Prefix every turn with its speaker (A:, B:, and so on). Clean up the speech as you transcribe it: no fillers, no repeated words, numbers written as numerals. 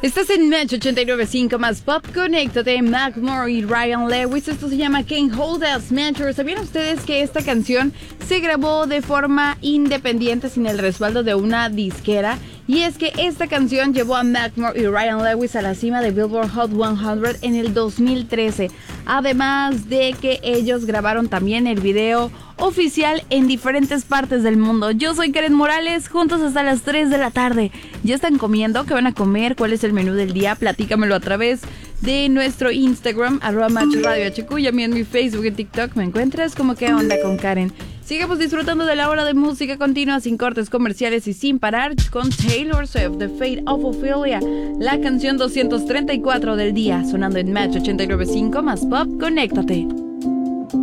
A: Estás en Match 89.5 más Pop. Conéctate, Macklemore y Ryan Lewis. Esto se llama Can't Hold Us, Matchers. ¿Sabían ustedes que esta canción se grabó de forma independiente sin el respaldo de una disquera? Y es que esta canción llevó a Macklemore y Ryan Lewis a la cima de Billboard Hot 100 en el 2013. Además de que ellos grabaron también el video oficial en diferentes partes del mundo. Yo soy Karen Morales, juntos hasta las 3 de la tarde. ¿Ya están comiendo? ¿Qué van a comer? ¿Cuál es el menú del día? Platícamelo a través de nuestro Instagram, @MatchRadioHQ, y a mí en mi Facebook y TikTok me encuentras como ¿Qué onda con Karen? Sigamos disfrutando de la hora de música continua, sin cortes comerciales y sin parar, con Taylor Swift, The Fate of Ophelia, la canción 234 del día, sonando en Match 89.5 más Pop. Conéctate.